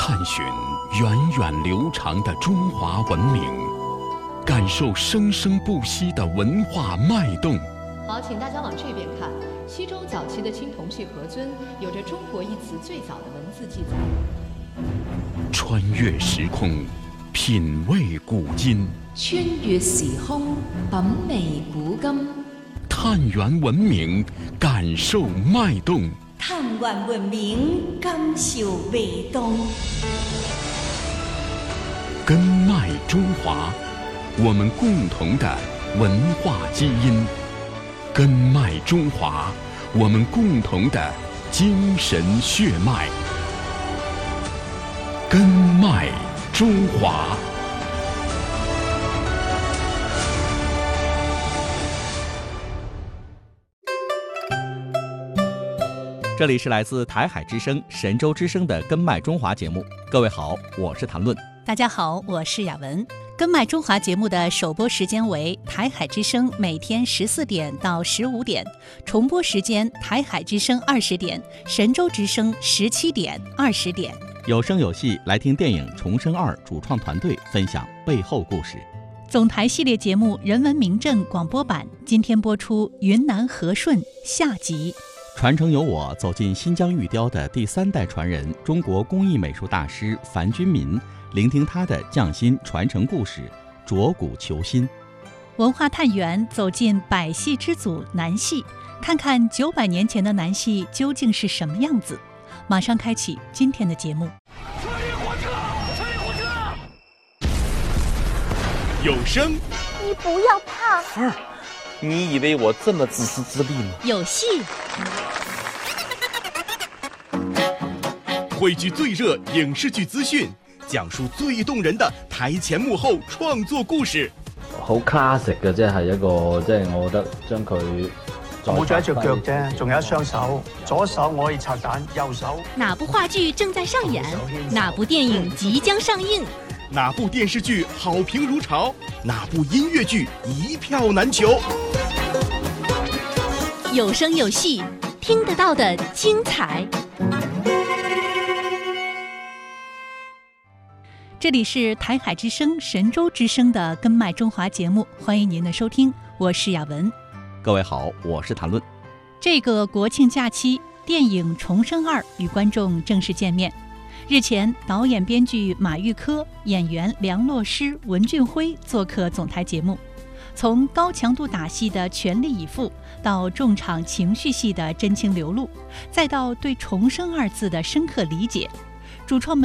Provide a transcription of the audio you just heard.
探寻源远流长的中华文明，感受生生不息的文化脉动。 好，请大家往这边看。西周早期的青铜器盒尊有着“中国”一词最早的文字记载。 穿越时空，品味古今； 穿越时空，品味古今； 探源文明，感受脉动； 探源文明，感受脉动。 根脉中华，我们共同的文化基因；根脉中华，我们共同的精神血脉。根脉中华。 这里是来自台海之声、神州之声的根脉中华节目。各位好，我是谭论。 大家好，我是雅文。根脉中华节目的首播时间为台海之声每天14点到15点，重播时间台海之声20点，神州之声17点、20点。 有声有戏，来听电影《重生2》主创团队分享背后故事。 总台系列节目《人文名镇》广播版今天播出云南和顺下集。 传承由我走进新疆玉雕的第3代传人，中国工艺美术大师樊君民，聆听他的匠心传承故事，着古求新。 文化探源走进百戏之祖南戏，看看900年前的南戏究竟是什么样子。马上开启今天的节目。 吹火车，吹火车！ 有声， 你不要怕。 凤儿，你以为我这么自私自利吗？ 有戏， 汇聚最热影視劇資訊，講述最動人的台前幕後創作故事。 好 classic 嘅，即係一個，即係我覺得將佢冇咗一隻腳啫，仲有一雙手，左手我可以拆彈，右手。 哪部話劇正在上演？哪部電影即將上映？ 哪部電視劇好評如潮？哪部音樂劇一票難求？ 有聲有戲，聽得到的精彩。 这里是台海之声、神州之声的根脉中华节目，欢迎您的收听，我是雅文。 各位好，我是谭论。 这个国庆假期，电影《重生2》与观众正式见面。日前，导演编剧马玉珂、演员梁洛施、文俊辉做客总台节目，从高强度打戏的全力以赴，到重场情绪戏的真情流露，再到对重生2字的深刻理解，主创们